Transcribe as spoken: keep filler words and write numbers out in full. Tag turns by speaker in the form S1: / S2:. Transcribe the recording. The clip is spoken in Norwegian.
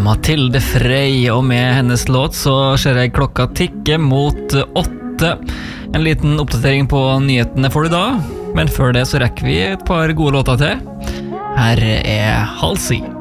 S1: Mathilde Frey, og med hennes låt så ser jeg klokka tikke mot åtte. En liten oppdatering på nyhetene får du da, men før det så rekker vi et par gode låter til. Her er Halsey.